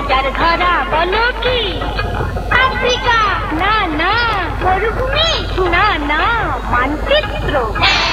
হাজার ধরা বলো কি? আফ্রিকা? না না। মরুভূমি? না না। মানচিত্র।